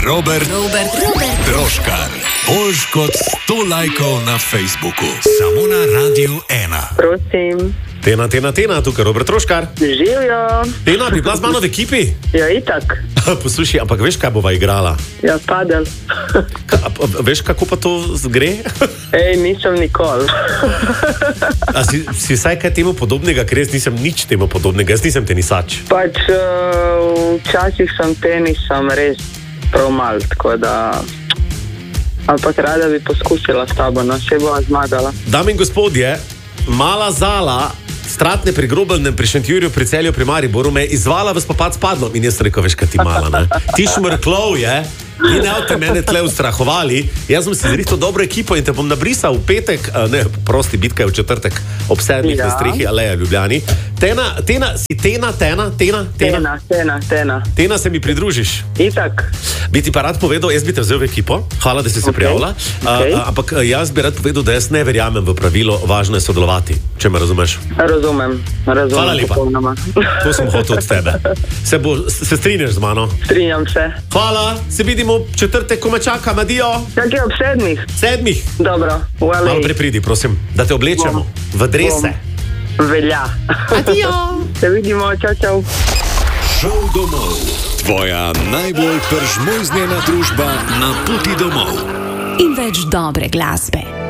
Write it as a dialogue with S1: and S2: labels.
S1: Robert Troškar. Boljš kot 100 lajkov na Facebooku. Samo na Radiu 1.
S2: Prosim.
S3: Tena, tukaj Robert Troškar.
S2: Živijo.
S3: Tena, bi bila z mano v ekipi?
S2: Ja, itak.
S3: Poslušaj, ampak veš, kaj bova igrala?
S2: Ja, padel.
S3: Veš, kako pa to gre?
S2: Ej, nisem nikoli.
S3: A si vsaj kaj temu podobnega, ker jaz nisem nič temu podobnega, jaz nisem tenisač.
S2: Pač včasih sem tenisom res prav mal, tako da... Ampak rada bi poskusila s tabo, no, še bova zmagala.
S3: Dame in gospodje, mala Zala, Stratne pri Grobelnem, pri Šentjurju, pri Celju, pri Mariboru, me je izvala v spopad s Padlom in jaz sem rekel, veš, kaj ti mala, ne? Ti šmrklov je, in ne od te mene tle ustrahovali, jaz sem si zrihtal dobro ekipo in te bom nabrisal v petek, ne, prosti, bitka je v četrtek, ob 7 na strehi Aleja Ljubljani. Tena, si Tena. Tena, se mi pridružiš?
S2: Itak.
S3: Bi ti pa rad povedal, jaz bi te vzel v ekipo, hvala, da si se prijavila, ampak jaz bi rad povedal, da jaz ne verjamem v pravilo, važno je sodelovati, če me razumeš.
S2: Razumem.
S3: Hvala lepa. To sem hotel od tebe. Se strinjaš z mano?
S2: Strinjam se.
S3: Hvala, se vidimo v četrtek, ko me čakam, adijo.
S2: Kak je ob 7?
S3: 7.
S2: Dobro, vale.
S3: Malo prepridi, prosim, da te oblečemo v drese.
S2: Velja.
S3: Adijo.
S2: Se vidimo, čau.
S1: Šel domov. Tvoja najbolj pržmojznjena družba na poti domov.
S4: In več dobre glasbe.